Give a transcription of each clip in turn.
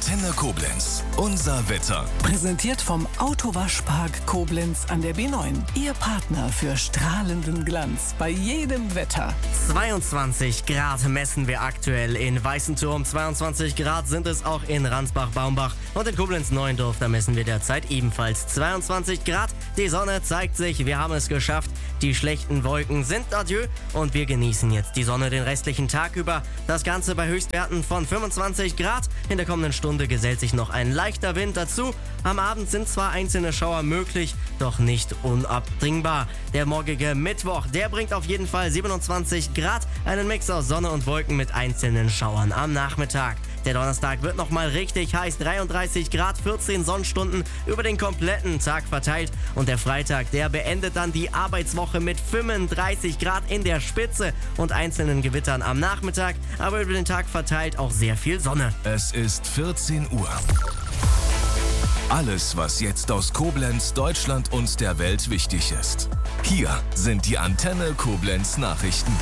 Antenne Koblenz. Unser Wetter. Präsentiert vom Autowaschpark Koblenz an der B9. Ihr Partner für strahlenden Glanz bei jedem Wetter. 22 Grad messen wir aktuell in Weißenturm. 22 Grad sind es auch in Ransbach-Baumbach. Und in Koblenz-Neuendorf, da messen wir derzeit ebenfalls 22 Grad. Die Sonne zeigt sich, wir haben es geschafft. Die schlechten Wolken sind adieu und wir genießen jetzt die Sonne den restlichen Tag über. Das Ganze bei Höchstwerten von 25 Grad. In der kommenden Stunde gesellt sich noch ein leichter Wind dazu. Am Abend sind zwar einzelne Schauer möglich, doch nicht unabdingbar. Der morgige Mittwoch, der bringt auf jeden Fall 27 Grad. Einen Mix aus Sonne und Wolken mit einzelnen Schauern am Nachmittag. Der Donnerstag wird nochmal richtig heiß, 33 Grad, 14 Sonnenstunden über den kompletten Tag verteilt. Und der Freitag, der beendet dann die Arbeitswoche mit 35 Grad in der Spitze und einzelnen Gewittern am Nachmittag, aber über den Tag verteilt auch sehr viel Sonne. Es ist 14 Uhr. Alles, was jetzt aus Koblenz, Deutschland und der Welt wichtig ist. Hier sind die Antenne Koblenz Nachrichten.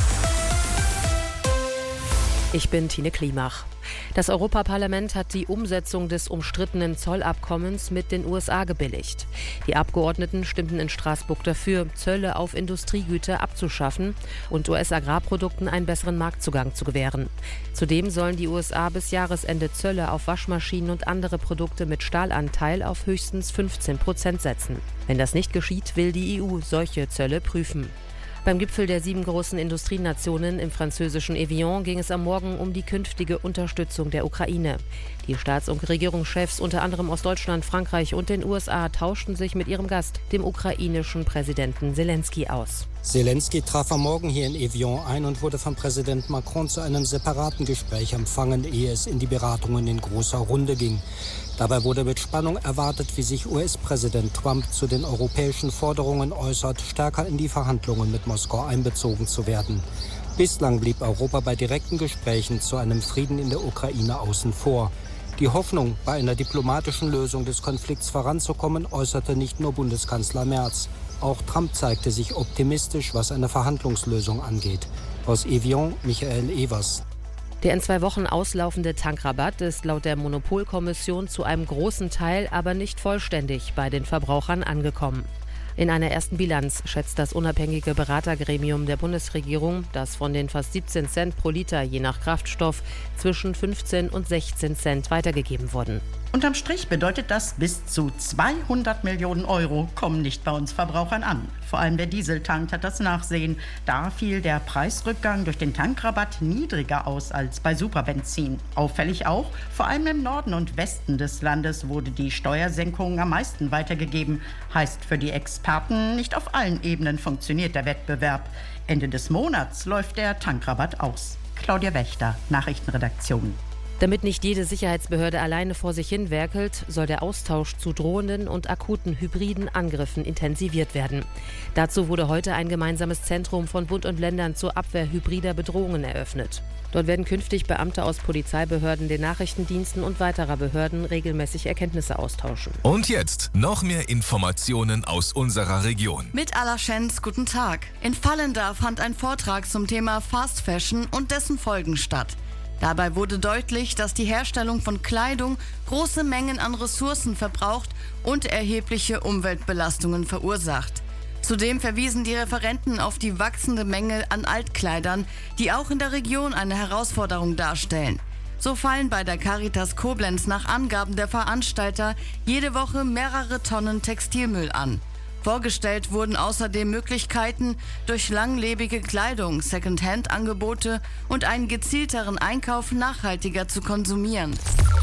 Ich bin Tine Klimach. Das Europaparlament hat die Umsetzung des umstrittenen Zollabkommens mit den USA gebilligt. Die Abgeordneten stimmten in Straßburg dafür, Zölle auf Industriegüter abzuschaffen und US-Agrarprodukten einen besseren Marktzugang zu gewähren. Zudem sollen die USA bis Jahresende Zölle auf Waschmaschinen und andere Produkte mit Stahlanteil auf höchstens 15% setzen. Wenn das nicht geschieht, will die EU solche Zölle prüfen. Beim Gipfel der 7 großen Industrienationen im französischen Evian ging es am Morgen um die künftige Unterstützung der Ukraine. Die Staats- und Regierungschefs, unter anderem aus Deutschland, Frankreich und den USA, tauschten sich mit ihrem Gast, dem ukrainischen Präsidenten Selenskyj, aus. Selenskyj traf am Morgen hier in Evian ein und wurde von Präsident Macron zu einem separaten Gespräch empfangen, ehe es in die Beratungen in großer Runde ging. Dabei wurde mit Spannung erwartet, wie sich US-Präsident Trump zu den europäischen Forderungen äußert, stärker in die Verhandlungen mit Moskau einbezogen zu werden. Bislang blieb Europa bei direkten Gesprächen zu einem Frieden in der Ukraine außen vor. Die Hoffnung, bei einer diplomatischen Lösung des Konflikts voranzukommen, äußerte nicht nur Bundeskanzler Merz. Auch Trump zeigte sich optimistisch, was eine Verhandlungslösung angeht. Aus Evian, Michael Evers. Der in 2 Wochen auslaufende Tankrabatt ist laut der Monopolkommission zu einem großen Teil, aber nicht vollständig bei den Verbrauchern angekommen. In einer ersten Bilanz schätzt das unabhängige Beratergremium der Bundesregierung, dass von den fast 17 Cent pro Liter je nach Kraftstoff zwischen 15 und 16 Cent weitergegeben wurden. Unterm Strich bedeutet das, bis zu 200 Millionen Euro kommen nicht bei uns Verbrauchern an. Vor allem der Dieseltank hat das Nachsehen. Da fiel der Preisrückgang durch den Tankrabatt niedriger aus als bei Superbenzin. Auffällig auch, vor allem im Norden und Westen des Landes wurde die Steuersenkung am meisten weitergegeben. Heißt für die Experten, nicht auf allen Ebenen funktioniert der Wettbewerb. Ende des Monats läuft der Tankrabatt aus. Claudia Wächter, Nachrichtenredaktion. Damit nicht jede Sicherheitsbehörde alleine vor sich hin werkelt, soll der Austausch zu drohenden und akuten hybriden Angriffen intensiviert werden. Dazu wurde heute ein gemeinsames Zentrum von Bund und Ländern zur Abwehr hybrider Bedrohungen eröffnet. Dort werden künftig Beamte aus Polizeibehörden, den Nachrichtendiensten und weiterer Behörden regelmäßig Erkenntnisse austauschen. Und jetzt noch mehr Informationen aus unserer Region. Mit Alaschenz, guten Tag. In Vallendar fand ein Vortrag zum Thema Fast Fashion und dessen Folgen statt. Dabei wurde deutlich, dass die Herstellung von Kleidung große Mengen an Ressourcen verbraucht und erhebliche Umweltbelastungen verursacht. Zudem verwiesen die Referenten auf die wachsende Menge an Altkleidern, die auch in der Region eine Herausforderung darstellen. So fallen bei der Caritas Koblenz nach Angaben der Veranstalter jede Woche mehrere Tonnen Textilmüll an. Vorgestellt wurden außerdem Möglichkeiten, durch langlebige Kleidung, Second-Hand-Angebote und einen gezielteren Einkauf nachhaltiger zu konsumieren.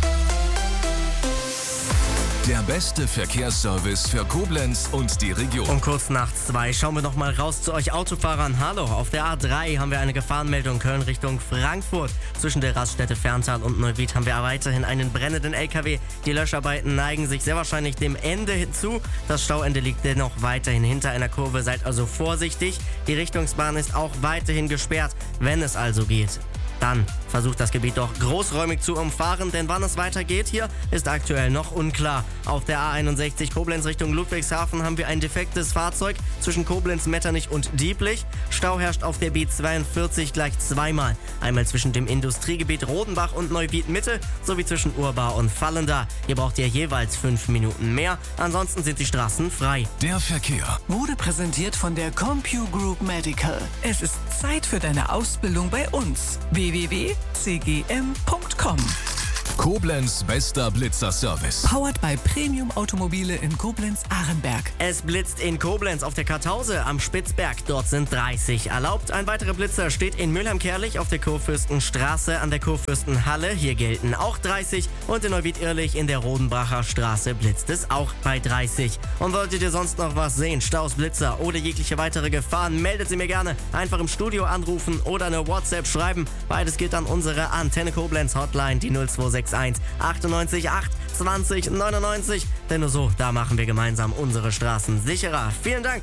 Der beste Verkehrsservice für Koblenz und die Region. Um kurz nach 2 schauen wir noch mal raus zu euch Autofahrern. Hallo, auf der A3 haben wir eine Gefahrenmeldung Köln Richtung Frankfurt. Zwischen der Raststätte Ferntal und Neuwied haben wir weiterhin einen brennenden LKW. Die Löscharbeiten neigen sich sehr wahrscheinlich dem Ende hinzu. Das Stauende liegt dennoch weiterhin hinter einer Kurve. Seid also vorsichtig. Die Richtungsbahn ist auch weiterhin gesperrt. Wenn es also geht, dann versucht das Gebiet doch großräumig zu umfahren, denn wann es weitergeht hier, ist aktuell noch unklar. Auf der A61 Koblenz Richtung Ludwigshafen haben wir ein defektes Fahrzeug zwischen Koblenz, Metternich und Dieblich. Stau herrscht auf der B42 gleich zweimal. Einmal zwischen dem Industriegebiet Rodenbach und Neuwied Mitte sowie zwischen Urbar und Fallenda. Hier braucht ihr jeweils 5 Minuten mehr. Ansonsten sind die Straßen frei. Der Verkehr Wurde präsentiert von der CompuGroup Medical. Es ist Zeit für deine Ausbildung bei uns. www.cgm.com. Koblenz bester Blitzerservice. Powered by Premium Automobile in Koblenz-Ahrenberg. Es blitzt in Koblenz auf der Kartause am Spitzberg. Dort sind 30 erlaubt. Ein weiterer Blitzer steht in Mülheim-Kerlich auf der Kurfürstenstraße an der Kurfürstenhalle. Hier gelten auch 30. Und in Neuwied-Irlich in der Rodenbacher Straße blitzt es auch bei 30. Und wolltet ihr sonst noch was sehen, Staus, Blitzer oder jegliche weitere Gefahren, meldet sie mir gerne. Einfach im Studio anrufen oder eine WhatsApp schreiben. Beides geht an unsere Antenne Koblenz Hotline, die 0261 98 8 20 99. Denn nur so, da machen wir gemeinsam unsere Straßen sicherer. Vielen Dank.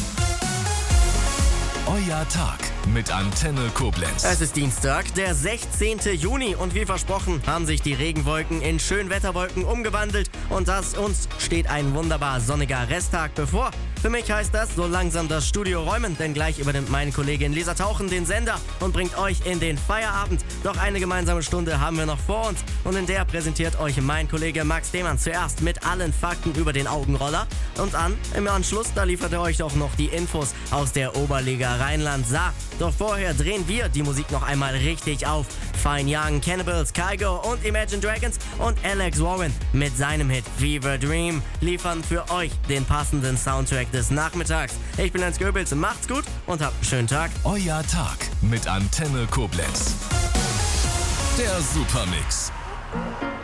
Euer Tag mit Antenne Koblenz. Es ist Dienstag, der 16. Juni und wie versprochen haben sich die Regenwolken in Schönwetterwolken umgewandelt und uns steht ein wunderbar sonniger Resttag bevor. Für mich heißt das, so langsam das Studio räumen, denn gleich übernimmt meine Kollegin Lisa Tauchen den Sender und bringt euch in den Feierabend. Doch eine gemeinsame Stunde haben wir noch vor uns und in der präsentiert euch mein Kollege Max Demann zuerst mit allen Fakten über den Augenroller und im Anschluss, da liefert er euch auch noch die Infos aus der Oberliga Rheinland-Saar. Doch vorher drehen wir die Musik noch einmal richtig auf. Fine Young, Cannibals, Kygo und Imagine Dragons und Alex Warren mit seinem Hit Fever Dream liefern für euch den passenden Soundtrack des Nachmittags. Ich bin Hans Goebbels, macht's gut und habt einen schönen Tag. Euer Tag mit Antenne Koblenz. Der Supermix.